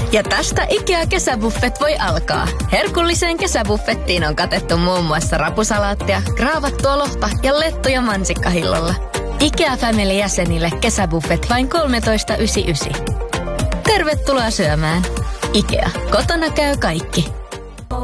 Ja tästä IKEA-kesäbuffet voi alkaa. Herkulliseen kesäbuffettiin on katettu muun muassa rapusalaattia, graavattua lohta ja lettuja mansikkahillolla. IKEA Family-jäsenille kesäbuffet vain 13,99. Tervetuloa syömään. IKEA. Kotona käy kaikki.